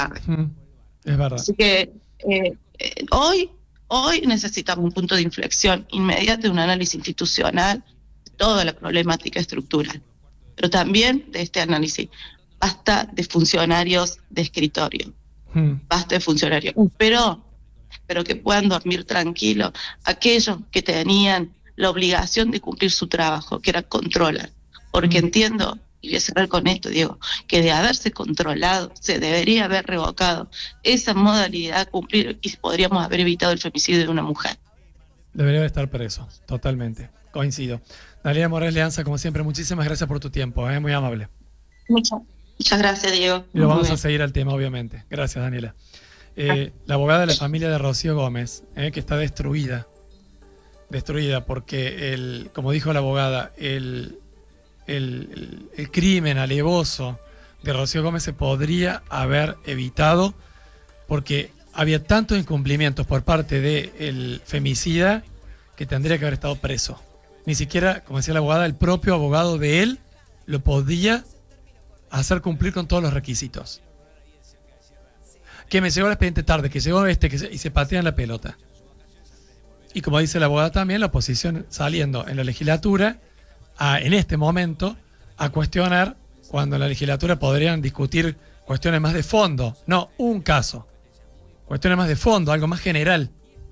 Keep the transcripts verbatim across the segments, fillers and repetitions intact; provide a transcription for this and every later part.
tarde. Mm, es verdad. Así que eh, eh, hoy, hoy necesitamos un punto de inflexión inmediato de un análisis institucional de toda la problemática estructural, pero también de este análisis. Basta de funcionarios de escritorio, mm. basta de funcionarios. Pero, pero que puedan dormir tranquilos aquellos que tenían la obligación de cumplir su trabajo, que era controlar. Porque mm. entiendo, y voy a cerrar con esto, Diego, que de haberse controlado, se debería haber revocado esa modalidad a cumplir y podríamos haber evitado el femicidio de una mujer. Debería estar preso, totalmente. Coincido. Daniela Morales Leanza, como siempre, muchísimas gracias por tu tiempo, ¿eh? Muy amable. Muchas, muchas gracias, Diego. Y lo vamos a seguir al tema, obviamente. Gracias, Daniela. Eh, la abogada de la familia de Rocío Gómez, eh, que está destruida, destruida porque, el, como dijo la abogada, el, el, el, el crimen alevoso de Rocío Gómez se podría haber evitado porque había tantos incumplimientos por parte del femicida que tendría que haber estado preso. Ni siquiera, como decía la abogada, el propio abogado de él lo podía hacer cumplir con todos los requisitos. Que me llegó el expediente tarde, que llegó este que se, y se patean la pelota. Y como dice la abogada también, la oposición saliendo en la legislatura, a, en este momento, a cuestionar cuando en la legislatura podrían discutir cuestiones más de fondo, no un caso, cuestiones más de fondo, algo más general.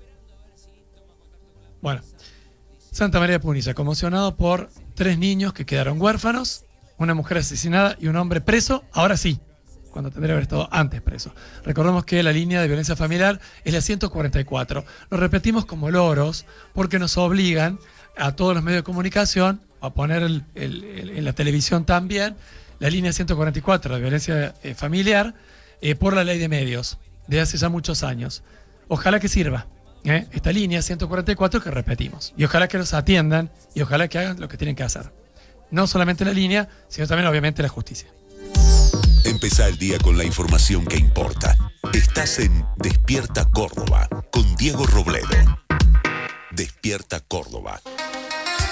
Bueno, Santa María de Punilla, conmocionado por tres niños que quedaron huérfanos, una mujer asesinada y un hombre preso, ahora sí, cuando tendría que haber estado antes preso. Recordemos que la línea de violencia familiar es la ciento cuarenta y cuatro. Lo repetimos como loros porque nos obligan a todos los medios de comunicación a poner el, el, el, en la televisión también la línea ciento cuarenta y cuatro de violencia eh, familiar eh, por la ley de medios de hace ya muchos años. Ojalá que sirva ¿eh? esta línea ciento cuarenta y cuatro que repetimos. Y ojalá que los atiendan y ojalá que hagan lo que tienen que hacer. No solamente la línea, sino también obviamente la justicia. Empezá el día con la información que importa. Estás en Despierta Córdoba con Diego Robledo. Despierta Córdoba.